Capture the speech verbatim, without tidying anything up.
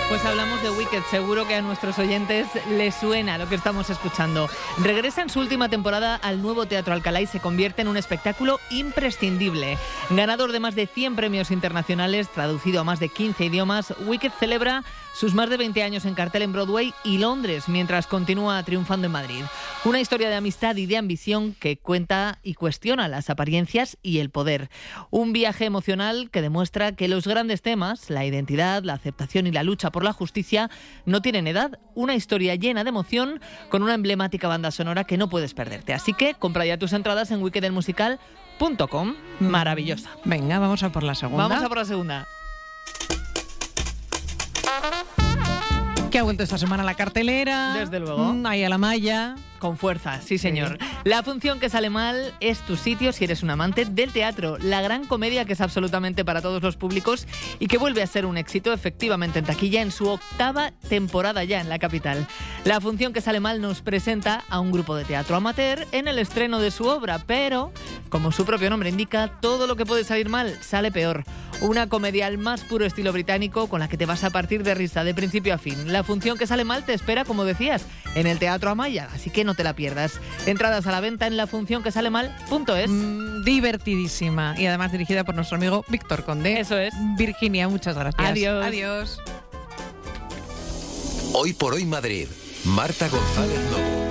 Pues hablamos de Wicked, seguro que a nuestros oyentes les suena lo que estamos escuchando. Regresa en su última temporada al nuevo Teatro Alcalá y se convierte en un espectáculo imprescindible. Ganador de más de cien premios internacionales, traducido a más de quince idiomas, Wicked celebra sus más de veinte años en cartel en Broadway y Londres, mientras continúa triunfando en Madrid. Una historia de amistad y de ambición que cuenta y cuestiona las apariencias y el poder. Un viaje emocional que demuestra que los grandes temas, la identidad, la aceptación y la lucha por la justicia, no tienen edad. Una historia llena de emoción con una emblemática banda sonora que no puedes perderte. Así que compra ya tus entradas en wicked el musical punto com. Maravillosa. Venga, vamos a por la segunda. Vamos a por la segunda. Que ha vuelto esta semana a la cartelera. Desde luego. Mm, ahí a la malla. Con fuerza, sí señor. Sí. La función que sale mal es tu sitio si eres un amante del teatro. La gran comedia que es absolutamente para todos los públicos y que vuelve a ser un éxito efectivamente en taquilla en su octava temporada ya en la capital. La función que sale mal nos presenta a un grupo de teatro amateur en el estreno de su obra, pero, como su propio nombre indica, todo lo que puede salir mal sale peor. Una comedia al más puro estilo británico con la que te vas a partir de risa de principio a fin. La función que sale mal te espera, como decías, en el Teatro Amaya, así que no te la pierdas. Entradas a la venta en la función que sale mal punto es. Mm, divertidísima y además dirigida por nuestro amigo Víctor Conde. Eso es. Virginia, muchas gracias. Adiós. Adiós. Hoy por hoy Madrid. Marta González Lobo.